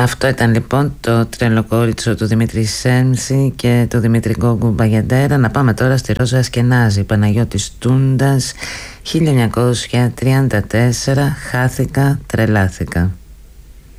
Αυτό ήταν λοιπόν το Τρελοκόριτσο του Δημήτρη Σέμση και του Δημήτρη Γκόγκου Μπαγιαντέρα. Να πάμε τώρα στη Ρόζα Ασκενάζη, Παναγιώτης Τούντας, 1934, χάθηκα, τρελάθηκα.